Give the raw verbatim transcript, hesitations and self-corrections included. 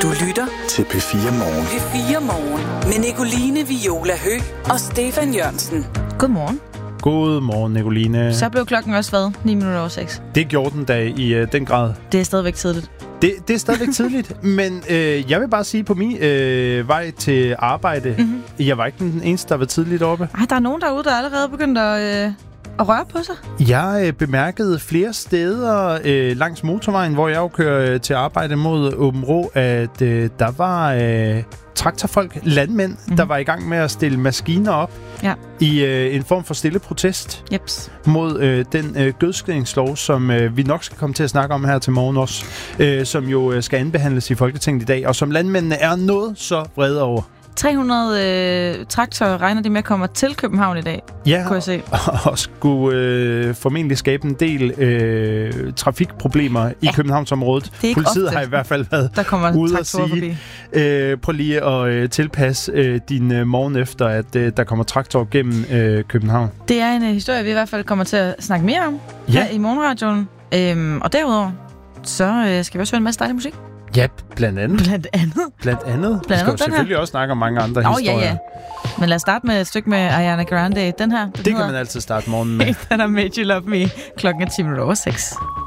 Du lytter til P fire Morgen. P fire Morgen med Nicoline Viola Høgh og Stefan Jørgensen. Godmorgen. Godmorgen, Nicoline. Så blev klokken også hvad? ni minutter over seks. Det gjorde den da i uh, den grad. Det er stadigvæk tidligt. Det, det er stadigvæk tidligt, men øh, jeg vil bare sige, på min øh, vej til arbejde, mm-hmm. jeg var ikke den eneste, der var tidligt oppe. Ej, der er nogen derude, der er allerede begyndt at, øh, at røre på sig. Jeg øh, bemærkede flere steder øh, langs motorvejen, hvor jeg jo kører øh, til arbejde mod Åben Rå, at øh, der var øh, traktorfolk, landmænd, mm-hmm. der var i gang med at stille maskiner op ja. i øh, en form for stille protest Jeps. mod øh, den øh, gødskningslov, som øh, vi nok skal komme til at snakke om her til morgen også, øh, som jo øh, skal anbehandles i Folketinget i dag, og som landmændene er noget så vrede over. tre hundrede øh, traktorer regner de med at komme til København i dag, ja, kunne jeg se. Og, og skulle øh, formentlig skabe en del øh, trafikproblemer i ja. Københavnsområdet. Politiet ofte, har i hvert fald været der kommer ude at sige, øh, prøv lige at øh, tilpasse øh, din øh, morgen efter, at øh, der kommer traktor gennem øh, København. Det er en øh, historie, vi i hvert fald kommer til at snakke mere om ja. her i morgenradioen. Øhm, og derudover, så øh, skal vi også høre en masse dejlig musik. Ja, blandt andet. Blandt andet. Blandt andet. Blandt vi skal jo selvfølgelig her. også snakke om mange andre oh, historier. Ja, ja. Men lad os starte med et stykke med Ariana Grande. Den her. Den det hedder, kan man altid starte morgenen med. Den er Made You Love Me. Klokken er ti minutter over seks.